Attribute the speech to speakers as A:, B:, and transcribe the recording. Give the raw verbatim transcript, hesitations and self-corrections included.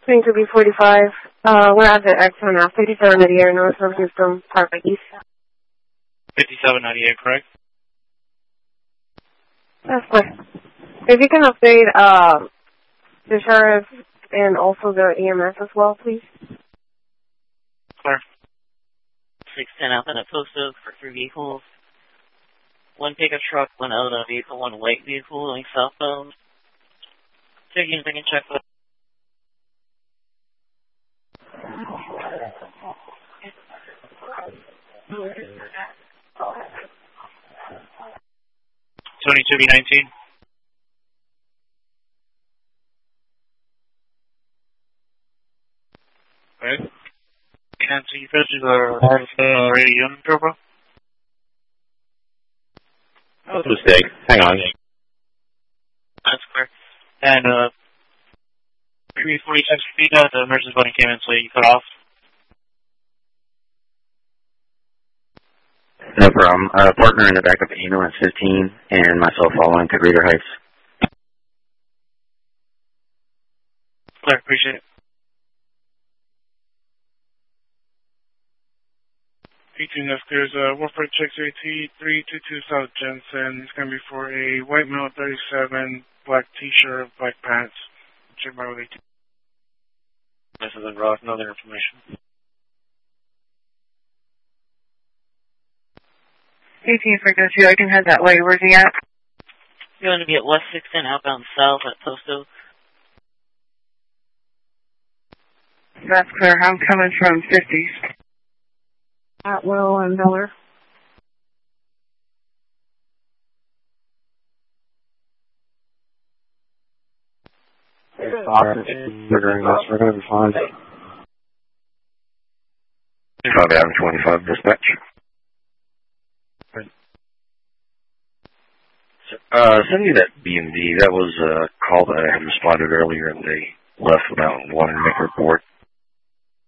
A: twenty-two B forty-five. Uh, we're at the Exxon now, fifty-seven ninety-eight North of Houston, Parkway East.
B: fifty-seven ninety-eight, correct?
A: That's fine. If you can update uh, the sheriff and also the E M S as well, please.
B: Clear.
C: six ten out at Post Oak for three vehicles. One pickup truck, one other vehicle, one white vehicle going southbound. Taking a second check.
B: twenty-two B nineteen. Right. Cancel you guys to the uh, radio turbo.
D: That was a mistake. Hang on.
B: That's clear. And, uh, three forty-six feet, uh, the emergency button came in, so you cut off.
D: No problem. Uh, partner in the backup ambulance fifteen and myself following to Greater Heights.
B: Clear, appreciate it. eighteen F, there's a Warfare Check A T three two two South Jensen. It's going to be for a white male thirty-seven, black t-shirt, black pants. Check my eighteen. This is in Rock, no other information.
A: eighteen frequency, I can head that way. Where's he at?
C: You're going to be at West six ten outbound south at Post Oak.
A: That's clear. I'm coming from fifties. Atwell and Miller.
D: Triggering us, we're going to be fine. five Avenue twenty-five, dispatch. Uh, send me that B M D. That was a call that I had responded earlier, and they left without wanting to make a report.